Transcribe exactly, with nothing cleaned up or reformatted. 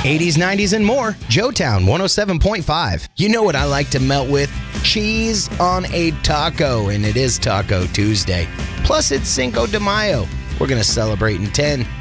eighties, nineties, and more. Joetown one oh seven point five. You know what I like to melt with? Cheese on a taco, and it is Taco Tuesday. Plus, it's Cinco de Mayo. We're going to celebrate in ten.